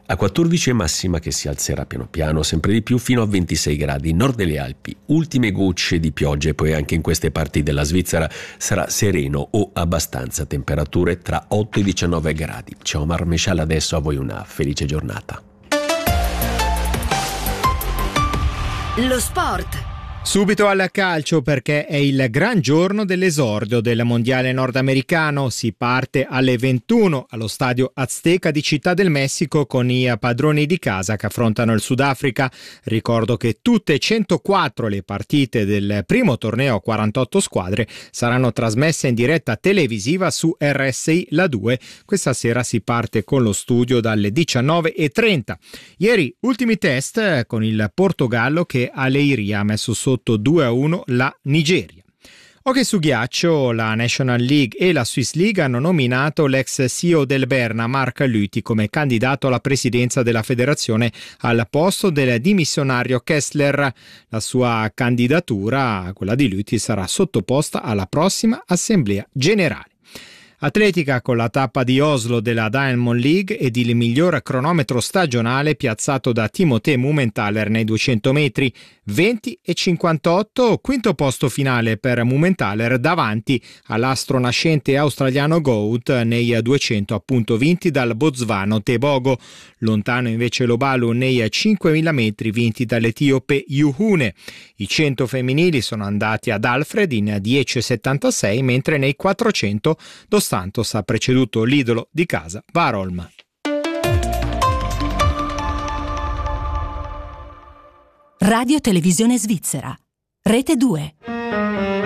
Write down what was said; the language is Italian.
a 14 massima che si alzerà piano piano sempre di più fino a 26 gradi. Nord delle Alpi, ultime gocce di pioggia e poi anche in queste parti della Svizzera sarà sereno o abbastanza, temperature tra 8 e 19 gradi. Ciao Marmescial, adesso a voi una felice giornata. Lo sport. Subito al calcio, perché è il gran giorno dell'esordio del mondiale nordamericano. Si parte alle 21 allo stadio Azteca di Città del Messico con i padroni di casa che affrontano il Sudafrica. Ricordo che tutte 104 le partite del primo torneo a 48 squadre saranno trasmesse in diretta televisiva su RSI La 2. Questa sera si parte con lo studio dalle 19:30. Ieri ultimi test con il Portogallo che a Leiria ha messo sotto 2-1 la Nigeria. Hockey su ghiaccio, la National League e la Swiss League hanno nominato l'ex CEO del Berna, Mark Lüthi, come candidato alla presidenza della federazione al posto del dimissionario Kessler. La sua candidatura, quella di Lüthi, sarà sottoposta alla prossima assemblea generale. Atletica con la tappa di Oslo della Diamond League ed il miglior cronometro stagionale piazzato da Timothée Mumenthaler nei 200 metri, 20:58, quinto posto finale per Mumenthaler davanti all'astro nascente australiano Gout nei 200 appunto vinti dal botswano Tebogo. Lontano invece l'Obalu nei 5.000 metri vinti dall'etiope Yuhune. I 100 femminili sono andati ad Alfred in 10:76, mentre nei 400 Dos Santos ha preceduto l'idolo di casa Warholm. Radio Televisione Svizzera, Rete 2.